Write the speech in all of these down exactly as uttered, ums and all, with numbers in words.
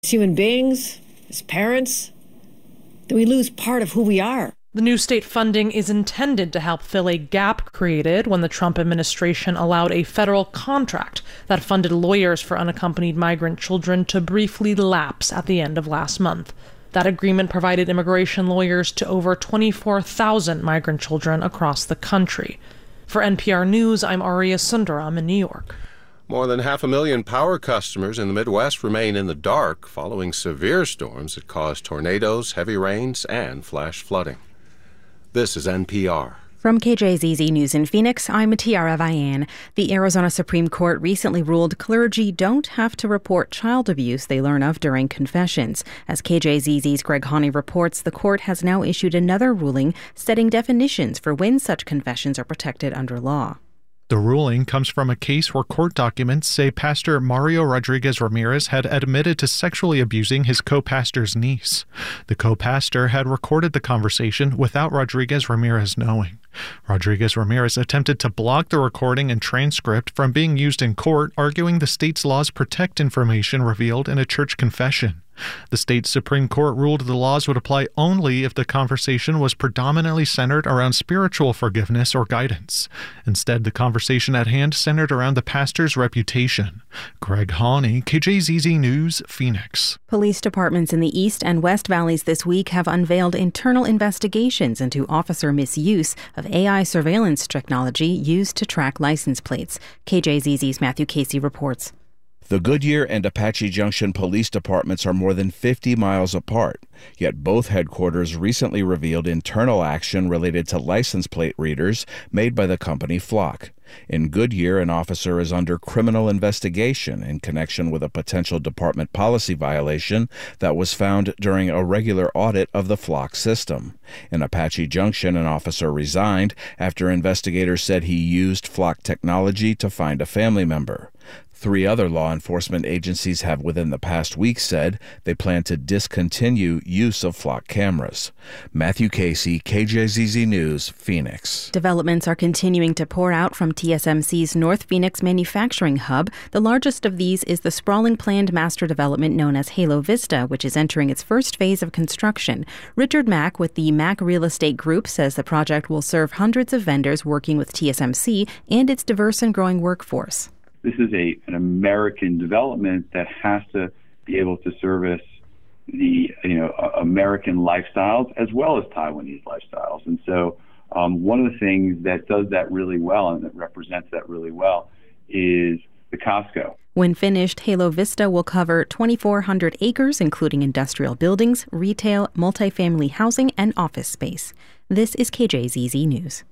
As human beings, as parents, that we lose part of who we are. The new state funding is intended to help fill a gap created when the Trump administration allowed a federal contract that funded lawyers for unaccompanied migrant children to briefly lapse at the end of last month. That agreement provided immigration lawyers to over twenty-four thousand migrant children across the country. For N P R News, I'm Arya Sundaram in New York. More than half a million power customers in the Midwest remain in the dark following severe storms that caused tornadoes, heavy rains, and flash flooding. This is N P R. From K J Z Z News in Phoenix, I'm Tiara Vian. The Arizona Supreme Court recently ruled clergy don't have to report child abuse they learn of during confessions. As K J Z Z's Greg Haney reports, the court has now issued another ruling setting definitions for when such confessions are protected under law. The ruling comes from a case where court documents say Pastor Mario Rodriguez Ramirez had admitted to sexually abusing his co-pastor's niece. The co-pastor had recorded the conversation without Rodriguez Ramirez knowing. Rodriguez Ramirez attempted to block the recording and transcript from being used in court, arguing the state's laws protect information revealed in a church confession. The state Supreme Court ruled the laws would apply only if the conversation was predominantly centered around spiritual forgiveness or guidance. Instead, the conversation at hand centered around the pastor's reputation. Greg Haney, K J Z Z News, Phoenix. Police departments in the East and West Valleys this week have unveiled internal investigations into officer misuse of A I surveillance technology used to track license plates. K J Z Z's Matthew Casey reports. The Goodyear and Apache Junction police departments are more than fifty miles apart, yet both headquarters recently revealed internal action related to license plate readers made by the company Flock. In Goodyear, an officer is under criminal investigation in connection with a potential department policy violation that was found during a regular audit of the Flock system. In Apache Junction, an officer resigned after investigators said he used Flock technology to find a family member. Three other law enforcement agencies have within the past week said they plan to discontinue use of Flock cameras. Matthew Casey, K J Z Z News, Phoenix. Developments are continuing to pour out from T S M C's North Phoenix manufacturing hub. The largest of these is the sprawling planned master development known as Halo Vista, which is entering its first phase of construction. Richard Mack with the Mack Real Estate Group says the project will serve hundreds of vendors working with T S M C and its diverse and growing workforce. This is a an American development that has to be able to service the you know uh, American lifestyles as well as Taiwanese lifestyles. And so um, one of the things that does that really well and that represents that really well is the Costco. When finished, Halo Vista will cover twenty-four hundred acres, including industrial buildings, retail, multifamily housing, and office space. This is K J Z Z News.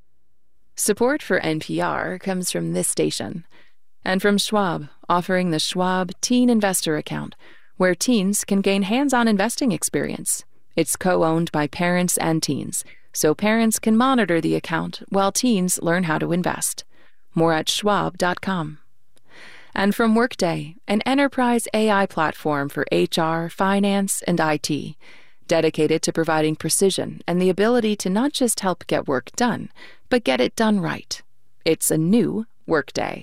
Support for N P R comes from this station. And from Schwab, offering the Schwab Teen Investor Account, where teens can gain hands-on investing experience. It's co-owned by parents and teens, so parents can monitor the account while teens learn how to invest. More at schwab dot com. And from Workday, an enterprise A I platform for H R, finance, and I T, dedicated to providing precision and the ability to not just help get work done, but get it done right. It's a new Workday.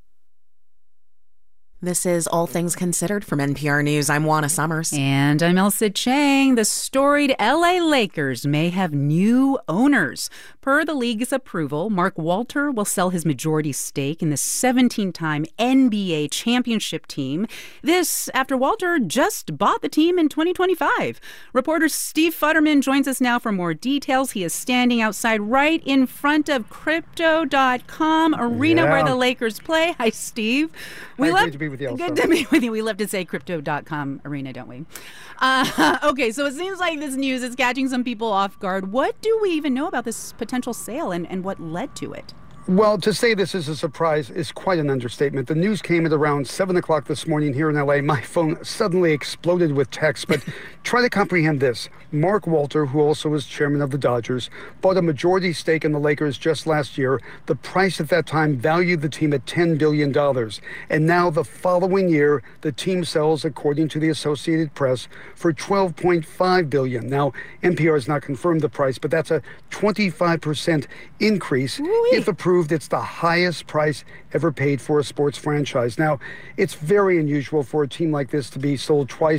This is All Things Considered from N P R News. I'm Juana Summers. And I'm Elsa Chang. The storied L A Lakers may have new owners. Per the league's approval, Mark Walter will sell his majority stake in the seventeen-time N B A championship team. This after Walter just bought the team in twenty twenty-five. Reporter Steve Futterman joins us now for more details. He is standing outside right in front of Crypto dot com arena yeah. where the Lakers play. Hi, Steve. We love to be with you. Good to be with you. We love to say Crypto dot com arena, don't we? Uh, okay, so it seems like this news is catching some people off guard. What do we even know about this potential sale and, and what led to it? Well, to say this is a surprise is quite an understatement. The news came at around seven o'clock this morning here in L A. My phone suddenly exploded with texts, but try to comprehend this. Mark Walter, who also is chairman of the Dodgers, bought a majority stake in the Lakers just last year. The price at that time valued the team at ten billion dollars. And now the following year, the team sells, according to the Associated Press, for twelve point five billion dollars. Now, N P R has not confirmed the price, but that's a twenty-five percent increase. Ooh-wee. If approved proved it's the highest price ever paid for a sports franchise. Now, it's very unusual for a team like this to be sold twice